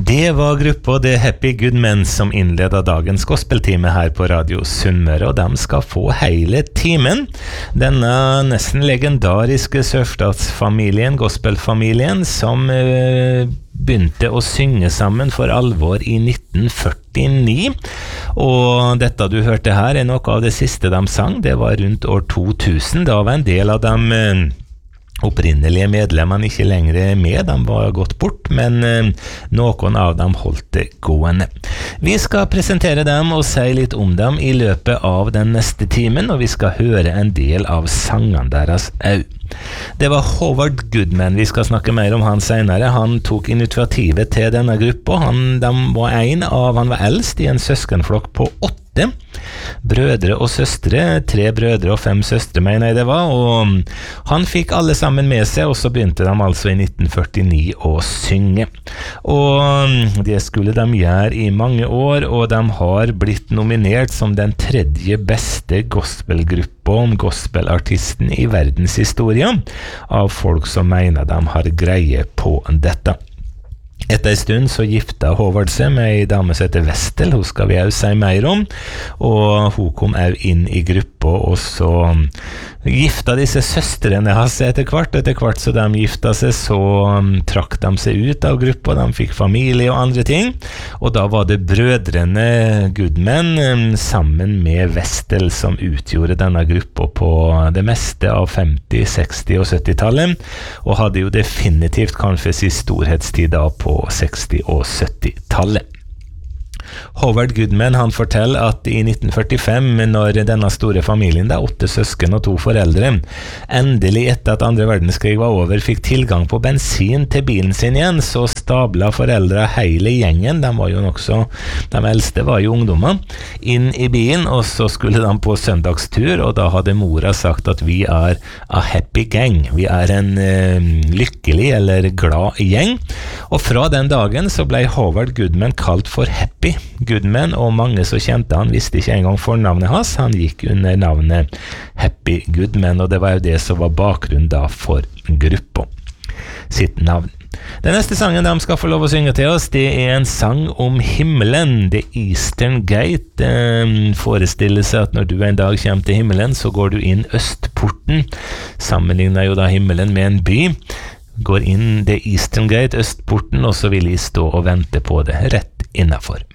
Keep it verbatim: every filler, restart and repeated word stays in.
Det var gruppa The Happy Good Men som innledet dagens gospeltime her på Radio Sunnmøre, og de skal få hele timen. Denne nesten legendariske sørstatsfamilien, gospelfamilien, som eh, begynte å synge sammen for alvor i nitten førtini, og dette du hørte her er noe av det siste de sang. Det var rundt år to tusen. Da var en del av dem eh, opprinnelige medlemmene ikke lenger med, de var gått bort, men eh, noen av dem holdt det gående. Vi skal presentere dem og si litt om dem i løpet av den neste timen, og vi skal høre en del av sangene deres au. Det var Howard Goodman, vi skal snakke mer om han senere. Han tok initiativet til denne gruppa. Han, de var en av, han var eldst i en søskenflokk på åtte brødre og søstre, tre brødre og fem søstre mener jeg det var, og han fikk alle sammen med seg, og så begynte de altså i nitten førtini å synge. Og det skulle de gjøre i mange år, og de har blitt nominert som den tredje beste gospelgruppa om gospelartisten i verdenshistorien av folk som mener de har greie på dette. Etter en stund så gifta Howard seg med en dame som heter Vestel, hun skal vi også si mer om, og hun kom også inn i gruppa, og så gifta disse søstrene hans etter hvert, etter hvert så de gifta seg, så um, trakk de seg ut av gruppa, de fikk familie og andre ting, og da var det brødrene Goodman um, sammen med Vestel som utgjorde denne gruppa på det meste av femti-, seksti- og sytti-tallet, og hadde jo definitivt kanskje sin storhetstid da på seksti- og sytti-tallet. Howard Goodman, han forteller at i nitten førtifem, når denne store familien, det er åtte søsken og to foreldre, endelig etter at andre verdenskrig var over, fikk tilgang på bensin til bilen sin igjen, så stabla foreldre hele gjengen, de var jo nokså, de eldste var jo ungdommer, inn i bilen, og så skulle de på søndagstur, og da hadde mora sagt at vi er a happy gang, vi er en eh, lykkelig eller glad gjeng, og fra den dagen så ble Howard Goodman kalt for Happy Goodman, og mange som kjente han visste ikke engang fornavnet hans. Han gikk under navnet Happy Goodman, og det var jo det som var bakgrunnen da for gruppa sitt navn. Den neste sangen de skal få lov å synge til oss, det er en sang om himmelen, The Eastern Gate. Eh, forestiller seg at når du en dag kommer til himmelen, så går du inn østporten, sammenligner jo da himmelen med en by, går inn The Eastern Gate, østporten, og så vil de stå og vente på det rett innenfor.